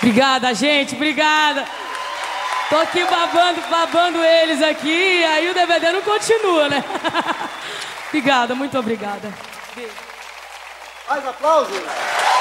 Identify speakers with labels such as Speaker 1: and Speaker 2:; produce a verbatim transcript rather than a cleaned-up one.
Speaker 1: Obrigada, gente, obrigada. Tô aqui babando, babando eles aqui, aí o D V D não continua, né? Obrigada, muito obrigada. Beijo.
Speaker 2: Mais aplausos.